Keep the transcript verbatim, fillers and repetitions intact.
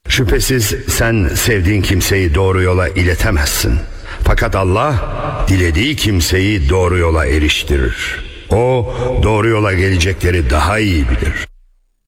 Şüphesiz sen sevdiğin kimseyi doğru yola iletemezsin. Fakat Allah dilediği kimseyi doğru yola eriştirir. O doğru yola gelecekleri daha iyi bilir.